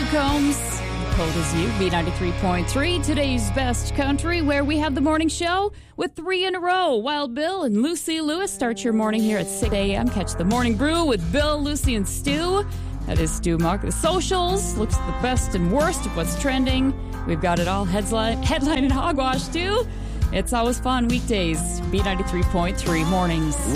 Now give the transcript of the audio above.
Combs. Cold as you. B93.3, today's best country, where we have the morning show with 3 in a row. Wild Bill and Lucy Lewis start your morning here at 6 a.m. Catch the morning brew with Bill, Lucy, and Stu. That is Stu Muck. The socials looks the best and worst of what's trending. We've got it all headline and hogwash, too. It's always fun weekdays. B93.3 mornings.